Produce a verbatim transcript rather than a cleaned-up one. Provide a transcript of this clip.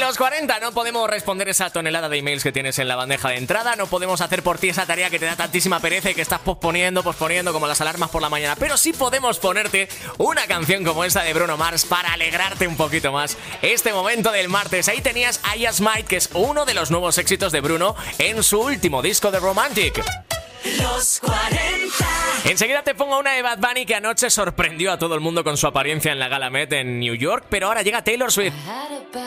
Los cuarenta, no podemos responder esa tonelada de emails que tienes en la bandeja de entrada, no podemos hacer por ti esa tarea que te da tantísima pereza y que estás posponiendo, posponiendo como las alarmas por la mañana, pero sí podemos ponerte una canción como esta de Bruno Mars para alegrarte un poquito más este momento del martes. Ahí tenías I Just Might, que es uno de los nuevos éxitos de Bruno en su último disco de Romantic. Los cuarenta. Enseguida te pongo una de Bad Bunny que anoche sorprendió a todo el mundo con su apariencia en la Gala Met en New York, pero ahora llega Taylor Swift.